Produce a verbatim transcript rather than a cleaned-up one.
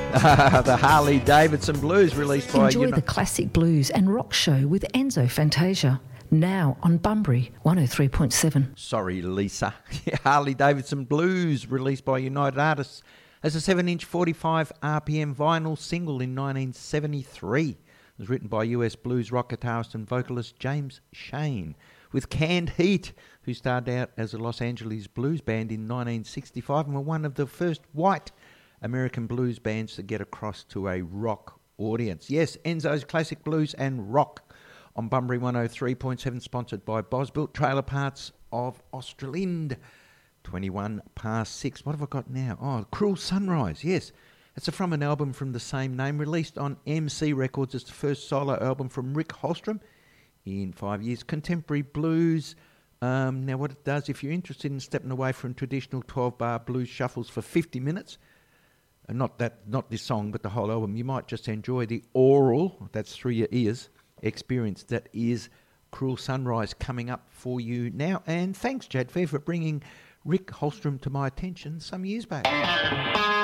The Harley Davidson Blues, released by... Enjoy Uni- the classic blues and rock show with Enzo Fantasia. Now on Bunbury one oh three point seven. Sorry, Lisa. Harley Davidson Blues, released by United Artists as a seven-inch forty-five R P M vinyl single in nineteen seventy-three. It was written by U S blues rock guitarist and vocalist James Shane, with Canned Heat, who started out as a Los Angeles blues band in nineteen sixty-five and were one of the first white American blues bands to get across to a rock audience. Yes, Enzo's classic blues and rock on Bunbury one oh three point seven, sponsored by Bosbuilt Trailer Parts of Australind. twenty-one past six. What have I got now? Oh, Cruel Sunrise, yes. It's from an album from the same name, released on M C Records. It's the first solo album from Rick Holstrom in five years. Contemporary blues. Um, now, what it does, if you're interested in stepping away from traditional twelve-bar blues shuffles for fifty minutes, and not that, not this song, but the whole album, you might just enjoy the oral, that's through your ears, experience that is Cruel Sunrise, coming up for you now. And thanks, Jad Fair, for bringing Rick Holstrom to my attention some years back.